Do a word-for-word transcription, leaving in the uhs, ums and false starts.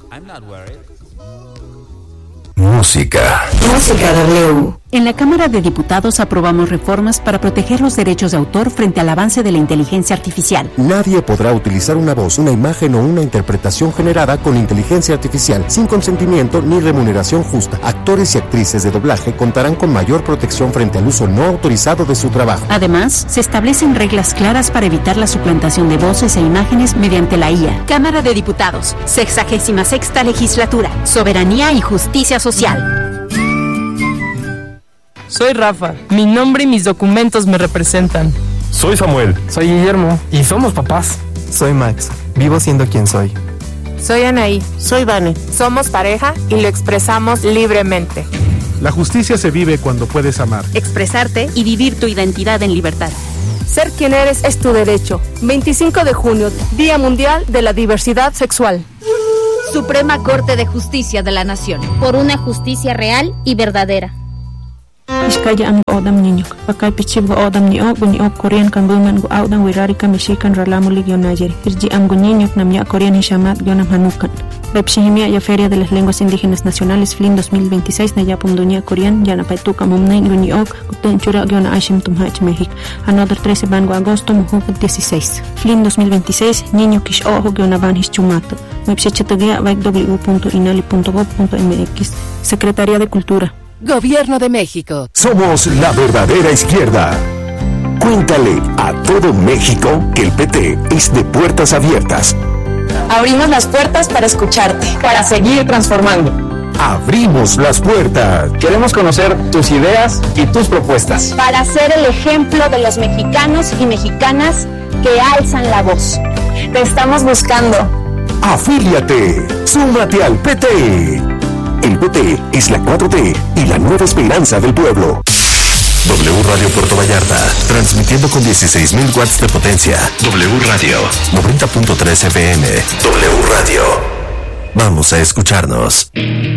I'm not worried. Música. Música W. En la Cámara de Diputados aprobamos reformas para proteger los derechos de autor frente al avance de la inteligencia artificial. Nadie podrá utilizar una voz, una imagen o una interpretación generada con inteligencia artificial sin consentimiento ni remuneración justa. Actores y actrices de doblaje contarán con mayor protección frente al uso no autorizado de su trabajo. Además, se establecen reglas claras para evitar la suplantación de voces e imágenes mediante la I A. Cámara de Diputados, sexagésima sexta legislatura, soberanía y justicia social. Soy Rafa, mi nombre y mis documentos me representan. Soy Samuel. Soy Guillermo. Y somos papás. Soy Max, vivo siendo quien soy. Soy Anaí. Soy Vane. Somos pareja y lo expresamos libremente. La justicia se vive cuando puedes amar, expresarte y vivir tu identidad en libertad. Ser quien eres es tu derecho. veinticinco de junio, Día Mundial de la Diversidad Sexual. Suprema Corte de Justicia de la Nación. Por una justicia real y verdadera. Iskaya ang odam ninyo. Pakay pichib go odam ni og ni og Korean kan buman go odam wirari ka Mexican ralamuli gyo Niger. Irji am go ninyo nam ya Korean hishamat gyo nam hanukan. Repshihimia ya Feria de las Lenguas Indígenas Nacionales F L I N dos mil veintiséis na yapum dunia Korean ya na paituka mumnay go ni og uten chura gyo na ashim tumhach México. Another trece bango agosto muhuk dieciséis. F L I N dos mil veintiséis niño kish ojo gyo na van hischumato. Website w punto inali punto gob punto m x. Secretaría de Cultura. Gobierno de México. Somos la verdadera izquierda. Cuéntale a todo México que el P T es de puertas abiertas. Abrimos las puertas para escucharte, para seguir transformando. Abrimos las puertas. Queremos conocer tus ideas y tus propuestas. Para ser el ejemplo de los mexicanos y mexicanas que alzan la voz. Te estamos buscando. Afíliate. Súmate al P T. El P T es la cuatro T y la nueva esperanza del pueblo. W Radio Puerto Vallarta, transmitiendo con dieciséis mil watts de potencia. W Radio, noventa punto tres F M. W Radio. Vamos a escucharnos.